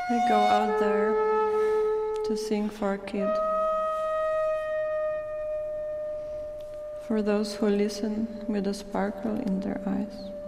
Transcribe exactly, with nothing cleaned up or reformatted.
I go out there to sing for a kid, for those who listen with a sparkle in their eyes.